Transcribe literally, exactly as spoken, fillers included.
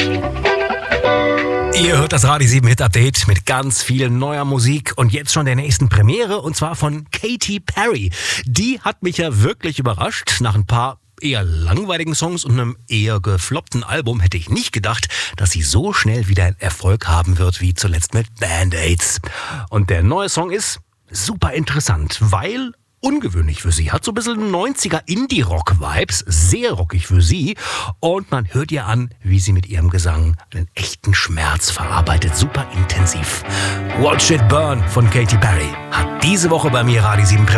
Ihr hört das Radio sieben Hit Update mit ganz viel neuer Musik und jetzt schon der nächsten Premiere, und zwar von Katy Perry. Die hat mich ja wirklich überrascht. Nach ein paar eher langweiligen Songs und einem eher gefloppten Album hätte ich nicht gedacht, dass sie so schnell wieder einen Erfolg haben wird wie zuletzt mit Band-Aids. Und der neue Song ist super interessant, weil ungewöhnlich für sie. Hat so ein bisschen neunziger Indie-Rock-Vibes, sehr rockig für sie. Und man hört ihr an, wie sie mit ihrem Gesang einen echten Schmerz verarbeitet. Super intensiv. Watch It Burn von Katy Perry hat diese Woche bei mir Radio sieben